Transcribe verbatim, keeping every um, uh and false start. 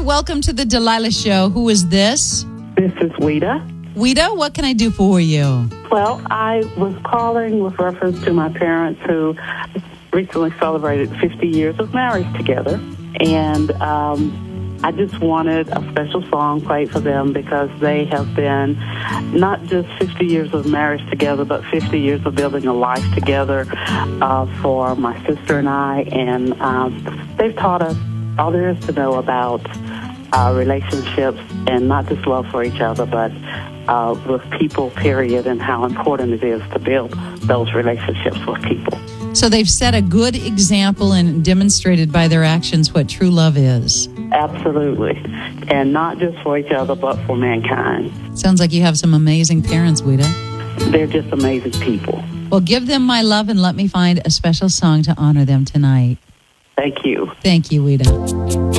welcome to the Delilah Show. Who is this? This is Weta. Weta, what can I do for you? Well, I was calling with reference to my parents who recently celebrated fifty years of marriage together. And um, I just wanted a special song played for them because they have been not just fifty years of marriage together, but fifty years of building a life together uh, for my sister and I. And um, they've taught us all there is to know about uh, relationships and not just love for each other, but uh, with people, period, and how important it is to build those relationships with people. So they've set a good example and demonstrated by their actions what true love is. Absolutely. And not just for each other, but for mankind. Sounds like you have some amazing parents, Weta. They're just amazing people. Well, give them my love and let me find a special song to honor them tonight. Thank you. Thank you, Weta.